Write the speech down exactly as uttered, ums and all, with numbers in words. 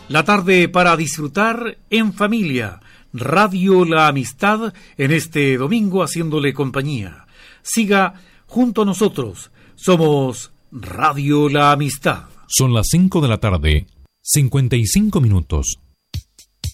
La tarde para disfrutar en familia. Radio La Amistad en este domingo haciéndole compañía. Siga junto a nosotros. Somos Radio La Amistad. Son las cinco de la tarde, cincuenta y cinco minutos.